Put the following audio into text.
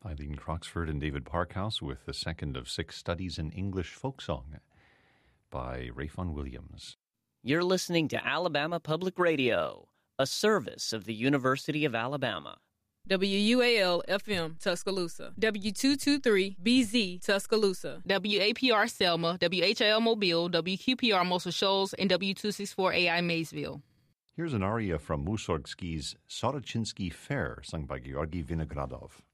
Eileen Croxford and David Parkhouse with the second of 6 studies in English folk song by Rayfon Williams. You're listening to Alabama Public Radio, a service of the University of Alabama. WUAL-FM, Tuscaloosa. W223-BZ, Tuscaloosa. WAPR Selma, WHIL Mobile, WQPR Muscle Shoals, and W264AI Maysville. Here's an aria from Mussorgsky's Sorochinsky Fair, sung by Georgy Vinogradov.